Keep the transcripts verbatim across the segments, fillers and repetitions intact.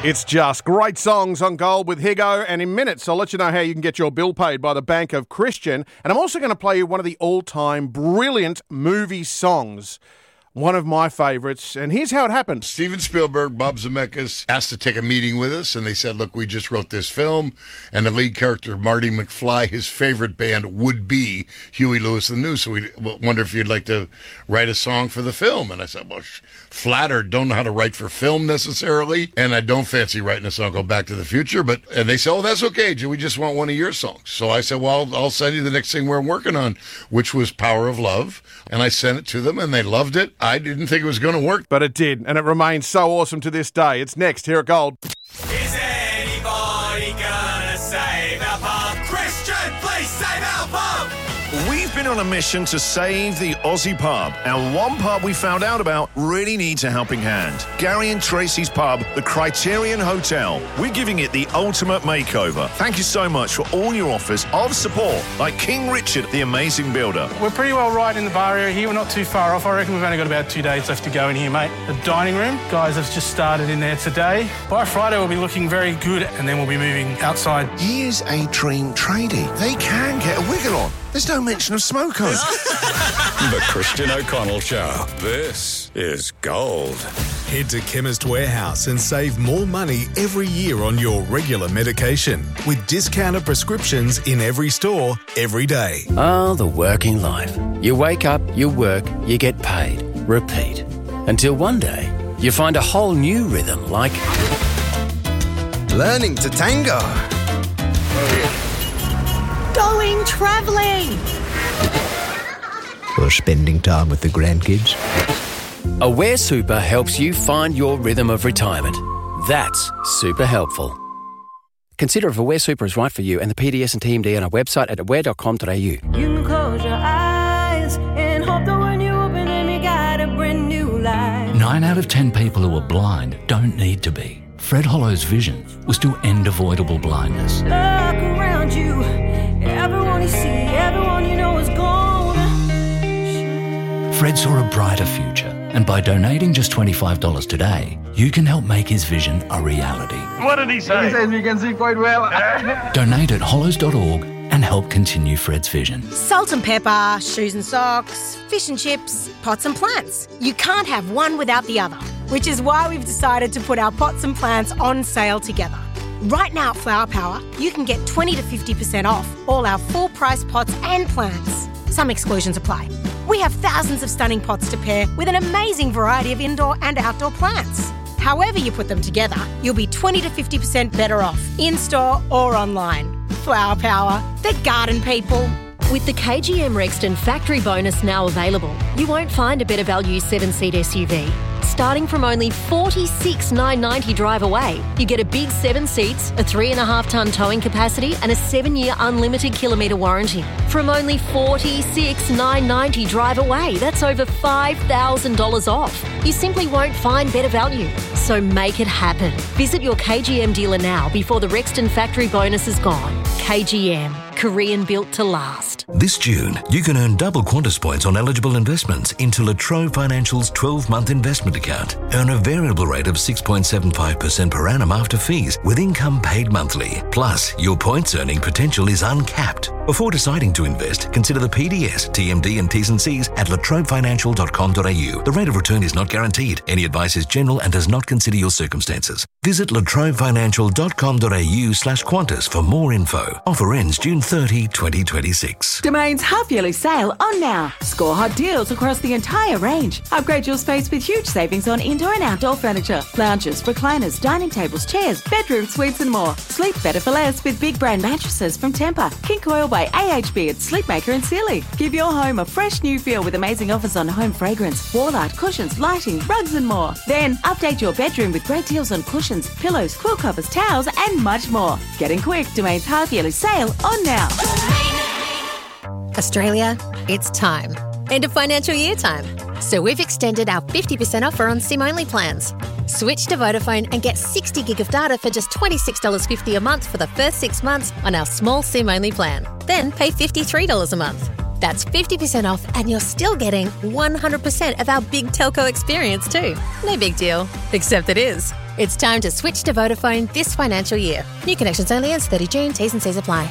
It's just great songs on Gold with Higo, and in minutes I'll let you know how you can get your bill paid by the Bank of Christian, and I'm also going to play you one of the all-time brilliant movie songs, one of my favourites, and here's how it happened. Steven Spielberg, Bob Zemeckis asked to take a meeting with us, and they said, look, we just wrote this film, and the lead character, Marty McFly, his favorite band would be Huey Lewis and the News, so we wonder if you'd like to write a song for the film. And I said, well, flattered, don't know how to write for film necessarily, and I don't fancy writing a song called Back to the Future, but and they said, oh, that's okay, we just want one of your songs. So I said, well, I'll, I'll send you the next thing we're working on, which was Power of Love, and I sent it to them, and they loved it. I didn't think it was going to work. But it did, and it remains so awesome to this day. It's next here at Gold. Is anybody gonna save our pub? Christian, please save our pub! We've been on a mission to save the Aussie pub, and one pub we found out about really needs a helping hand. Gary and Tracy's pub, the Criterion Hotel. We're giving it the ultimate makeover. Thank you so much for all your offers of support, like King Richard, the amazing builder. We're pretty well right in the bar area here. We're not too far off. I reckon we've only got about two days left to go in here, mate. The dining room, guys have just started in there today. By Friday, we'll be looking very good, and then we'll be moving outside. Here's a dream tradie. They can get a wiggle on. There's no mention of smokers. The Christian O'Connell Show. This is Gold. Head to Chemist Warehouse and save more money every year on your regular medication with discounted prescriptions in every store, every day. Oh, the working life. You wake up, you work, you get paid. Repeat. Until one day, you find a whole new rhythm like... learning to tango. Going travelling. Or spending time with the grandkids. Aware Super helps you find your rhythm of retirement. That's super helpful. Consider if Aware Super is right for you and the P D S and T M D on our website at aware dot com dot a u. You can close your eyes and hope that when you open them you got a brand new life. Nine out of ten people who are blind don't need to be. Fred Hollow's vision was to end avoidable blindness. Look around you, everyone you see, everyone you know is gone. Fred saw a brighter future, and by donating just twenty-five dollars today, you can help make his vision a reality. What did he say? He says we can see quite well. Donate at hollows dot org and help continue Fred's vision. Salt and pepper, shoes and socks, fish and chips, pots and plants. You can't have one without the other, which is why we've decided to put our pots and plants on sale together. Right now at Flower Power, you can get twenty to fifty percent off all our full-price pots and plants. Some exclusions apply. We have thousands of stunning pots to pair with an amazing variety of indoor and outdoor plants. However you put them together, you'll be twenty to fifty percent better off, in-store or online. Flower Power, the garden people. With the K G M Rexton factory bonus now available, you won't find a better value seven-seat S U V. Starting from only forty-six thousand nine hundred ninety drive away, you get a big seven seats, a three and a half tonne towing capacity and a seven-year unlimited kilometre warranty. From only forty-six thousand nine hundred ninety drive away, that's over five thousand dollars off. You simply won't find better value. So make it happen. Visit your K G M dealer now before the Rexton factory bonus is gone. K G M, Korean built to last. This June, you can earn double Qantas points on eligible investments into La Trobe Financial's twelve-month investment account. Earn a variable rate of six point seven five percent per annum after fees with income paid monthly. Plus, your points earning potential is uncapped. Before deciding to invest, consider the P D S, T M D and T's and C's at la trobe financial dot com dot a u. The rate of return is not guaranteed. Any advice is general and does not consider your circumstances. Visit la trobe financial dot com dot a u slash Qantas for more info. Offer ends June thirtieth, twenty twenty-six. Domain's half-yearly sale on now. Score hot deals across the entire range. Upgrade your space with huge savings on indoor and outdoor furniture. Lounges, recliners, dining tables, chairs, bedroom suites and more. Sleep better for less with big brand mattresses from Tempur. King Coil by A H B at Sleepmaker and Sealy. Give your home a fresh new feel with amazing offers on home fragrance, wall art, cushions, lighting, rugs and more. Then update your bedroom with great deals on cushions, pillows, quilt covers, towels and much more. Getting quick, Domain's half-yearly sale on now. Australia, it's time. End of financial year time. So we've extended our fifty percent offer on SIM-only plans. Switch to Vodafone and get sixty gig of data for just twenty-six dollars fifty a month for the first six months on our small SIM-only plan. Then pay fifty-three dollars a month. That's fifty percent off, and you're still getting one hundred percent of our big telco experience too. No big deal, except it is. It's time to switch to Vodafone this financial year. New connections only ends thirtieth of June. T's and C's apply.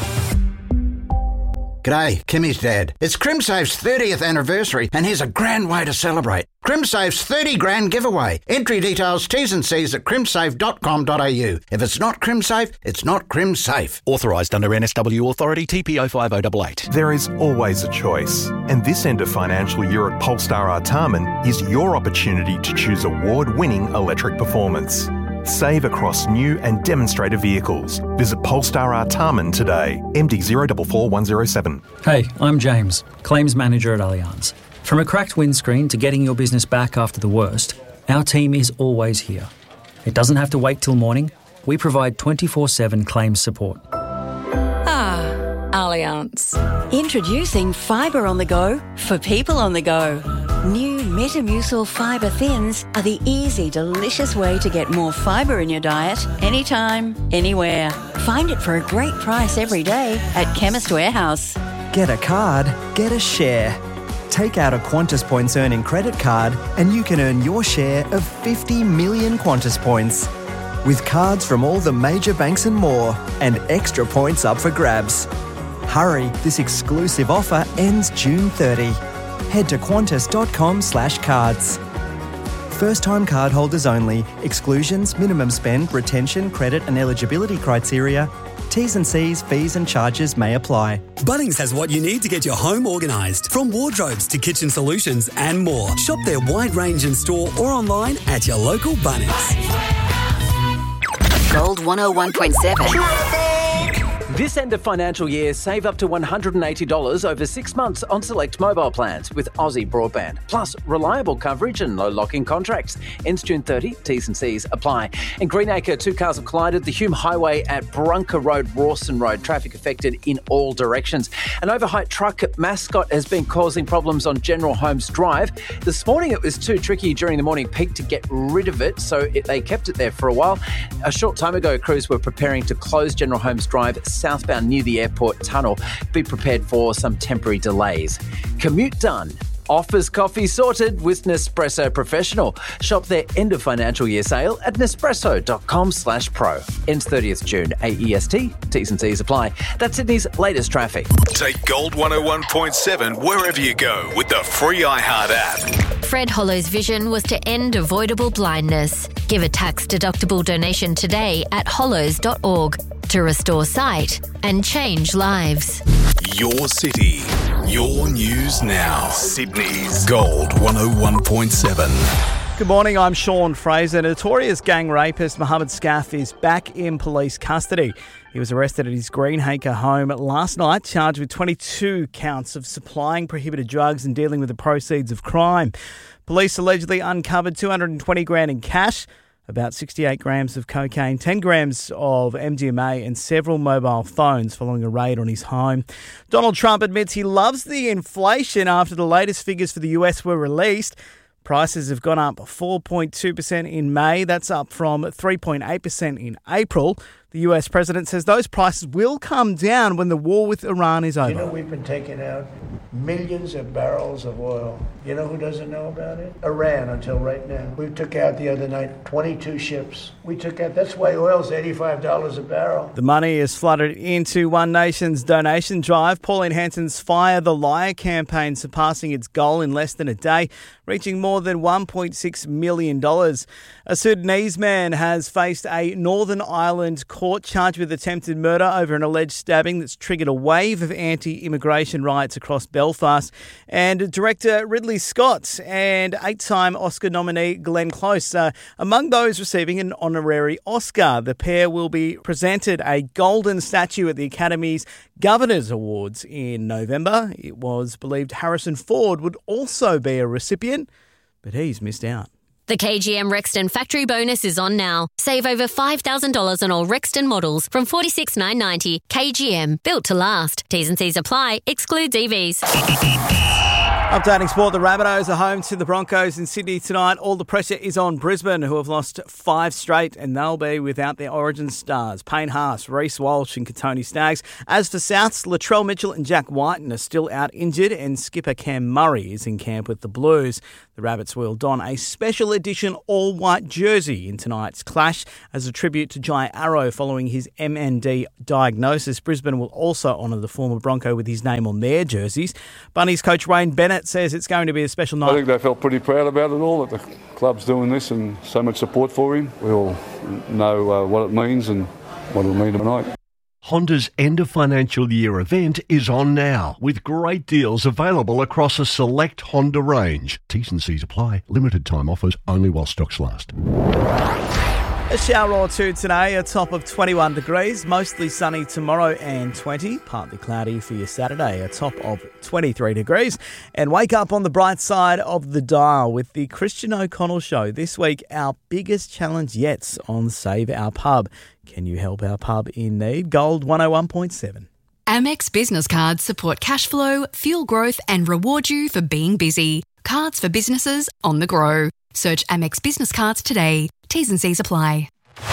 G'day, Kimmy's dad. It's CrimSafe's thirtieth anniversary, and here's a grand way to celebrate. CrimSafe's thirty grand giveaway. Entry details, T's and C's at crimsafe dot com dot a u. If it's not CrimSafe, it's not CrimSafe. Authorised under N S W Authority T P O five oh eight eight. There is always a choice, and this end of financial year at Polestar Artarmon is your opportunity to choose award-winning electric performance. Save across new and demonstrator vehicles. Visit Polestar Artarmon today. M D zero four four one zero seven. Hey, I'm James, Claims Manager at Allianz. From a cracked windscreen to getting your business back after the worst, our team is always here. It doesn't have to wait till morning. We provide twenty-four seven claims support. Ah, Allianz. Introducing fibre on the go for people on the go. New Metamucil Fibre Thins are the easy, delicious way to get more fibre in your diet anytime, anywhere. Find it for a great price every day at Chemist Warehouse. Get a card, get a share. Take out a Qantas Points earning credit card and you can earn your share of fifty million Qantas Points. With cards from all the major banks and more, and extra points up for grabs. Hurry, this exclusive offer ends June thirtieth. Head to qantas dot com slash cards. First-time cardholders only. Exclusions, minimum spend, retention, credit and eligibility criteria. T's and C's, fees and charges may apply. Bunnings has what you need to get your home organised. From wardrobes to kitchen solutions and more. Shop their wide range in store or online at your local Bunnings. Gold one oh one point seven. This end of financial year, save up to one hundred eighty dollars over six months on select mobile plans with Aussie Broadband. Plus, reliable coverage and low lock-in contracts. Ends June thirtieth, T's and C's apply. In Greenacre, two cars have collided. The Hume Highway at Brunker Road, Rawson Road. Traffic affected in all directions. An overheight truck at Mascot has been causing problems on General Holmes Drive. This morning it was too tricky during the morning peak to get rid of it, so it, they kept it there for a while. A short time ago, crews were preparing to close General Holmes Drive southbound near the airport tunnel. Be prepared for some temporary delays. Commute done. Offers coffee sorted with Nespresso Professional. Shop their end of financial year sale at nespresso dot com slash pro. Ends thirtieth of June, A E S T. T's and C's apply. That's Sydney's latest traffic. Take Gold one oh one point seven wherever you go with the free iHeart app. Fred Hollow's vision was to end avoidable blindness. Give a tax-deductible donation today at hollows dot org to restore sight and change lives. Your city, your news now. Sydney's Gold one oh one point seven. Good morning, I'm Sean Fraser. Notorious gang rapist Mohammed Scaff is back in police custody. He was arrested at his Greenacre home last night, charged with twenty-two counts of supplying prohibited drugs and dealing with the proceeds of crime. Police allegedly uncovered two hundred twenty grand in cash, about sixty-eight grams of cocaine, ten grams of M D M A and several mobile phones following a raid on his home. Donald Trump admits he loves the inflation after the latest figures for the U S were released. Prices have gone up four point two percent in May. That's up from three point eight percent in April. The U S president says those prices will come down when the war with Iran is over. You know, we've been taking out millions of barrels of oil. You know who doesn't know about it? Iran, until right now. We took out the other night twenty-two ships. We took out, that's why oil's eighty-five dollars a barrel. The money is flooded into One Nation's donation drive. Pauline Hanson's Fire the Liar campaign surpassing its goal in less than a day, reaching more than one point six million dollars. A Sudanese man has faced a Northern Ireland court charged with attempted murder over an alleged stabbing that's triggered a wave of anti-immigration riots across Belfast. And director Ridley Scott and eight-time Oscar nominee Glenn Close are among those receiving an honorary Oscar. The pair will be presented a golden statue at the Academy's Governors Awards in November. It was believed Harrison Ford would also be a recipient, but he's missed out. The K G M Rexton factory bonus is on now. Save over five thousand dollars on all Rexton models from forty-six thousand nine hundred ninety dollars. K G M, built to last. T's and C's apply, excludes E Vs. Updating sport, the Rabbitohs are home to the Broncos in Sydney tonight. All the pressure is on Brisbane, who have lost five straight, and they'll be without their origin stars, Payne Haas, Reece Walsh and Katoni Staggs. As for Souths, Latrell Mitchell and Jack Whiten are still out injured, and skipper Cam Murray is in camp with the Blues. The Rabbits will don a special edition all-white jersey in tonight's clash as a tribute to Jai Arrow following his M N D diagnosis. Brisbane will also honour the former Bronco with his name on their jerseys. Bunnies coach Wayne Bennett says it's going to be a special night. I think they felt pretty proud about it all, that the club's doing this and so much support for him. We all know uh, what it means and what it'll mean tonight. Honda's end of financial year event is on now, with great deals available across a select Honda range. T's and C's apply. Limited time offers only while stocks last. A shower or two today, a top of twenty-one degrees, mostly sunny tomorrow and twenty, partly cloudy for your Saturday, a top of twenty-three degrees. And wake up on the bright side of the dial with the Christian O'Connell Show. This week, our biggest challenge yet on Save Our Pub. Can you help our pub in need? Gold one oh one point seven. Amex Business Cards support cash flow, fuel growth and reward you for being busy. Cards for businesses on the go. Search Amex Business Cards today. T's and C's apply.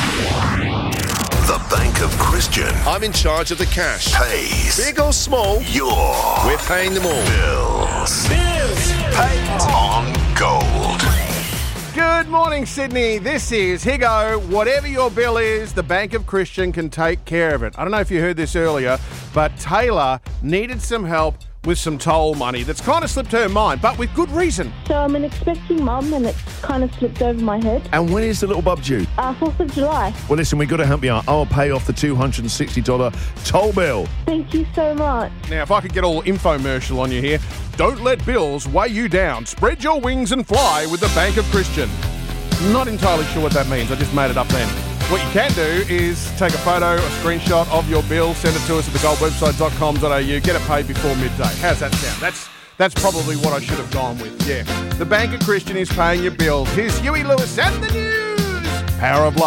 The Bank of Christian. I'm in charge of the cash. Pays. Big or small. Your. We're paying them all. Bills. Bills. Paid on gold. Good morning, Sydney. This is Higo. Whatever your bill is, the Bank of Christian can take care of it. I don't know if you heard this earlier, but Taylor needed some help with some toll money that's kind of slipped her mind, but with good reason. So I'm an expecting mum and it's kind of slipped over my head. And when is the little bub due? Uh, fourth of July. Well, listen, we've got to help you out. I'll pay off the two hundred sixty dollars toll bill. Thank you so much. Now, if I could get all infomercial on you here, don't let bills weigh you down. Spread your wings and fly with the Bank of Christian. Not entirely sure what that means. I just made it up then. What you can do is take a photo, a screenshot of your bill, send it to us at the gold website dot com dot a u, get it paid before midday. How's that sound? That's that's probably what I should have gone with, yeah. The Bank of Christian is paying your bills. Here's Huey Lewis and the news. Power of Love.